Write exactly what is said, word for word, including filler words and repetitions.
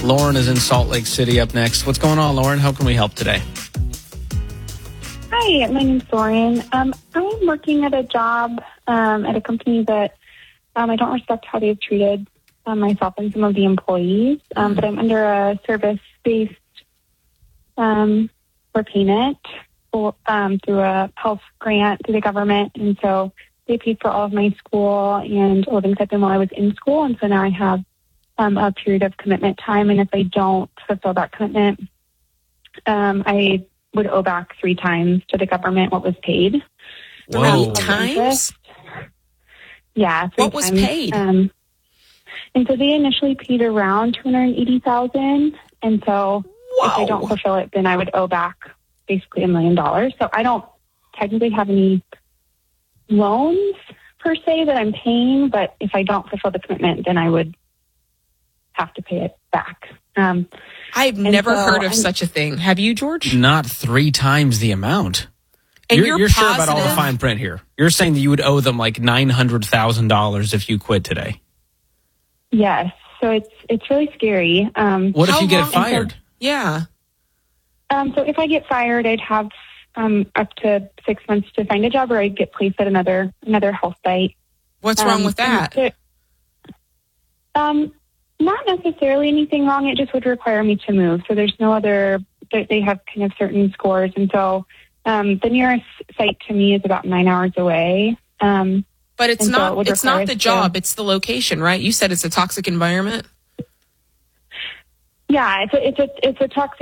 Lauren is in Salt Lake City up next. What's going on, Lauren? How can we help today? Hi, my name's Lauren. Um, I'm working at a job um, at a company that um, I don't respect how they've treated um, myself and some of the employees, um, but I'm under a service-based um, repayment for, um, through a health grant through the government, and so they paid for all of my school and living stipend while I was in school, and so now I have um, a period of commitment time, and if I don't fulfill that commitment, um, I would owe back three times to the government what was paid. Whoa. Three times? Yeah. Three What was times. paid? Um, and so they initially paid around two hundred eighty thousand dollars. And so Whoa. if I don't fulfill it, then I would owe back basically a million dollars. So I don't technically have any loans per se that I'm paying, but if I don't fulfill the commitment, then I would have to pay it back. Um, I've never so heard of I'm- such a thing. Have you, George? Not three times the amount. And you're you're, you're sure about all the positive? fine print here. You're saying that you would owe them like nine hundred thousand dollars if you quit today. yes. So it's, it's really scary. Um, What if How you get long- fired? Yeah. Um, so if I get fired, I'd have um, up to six months to find a job, or I'd get placed at another another health site. What's wrong Um, with that? and so- um, not necessarily anything wrong. It just would require me to move. So there's no other. They they have kind of certain scores, and so um, the nearest site to me is about nine hours away. Um, But it's and so it not would it's require not the us to- job, it's the location, right? You said it's a toxic environment. yeah, it's a it's a it's a toxic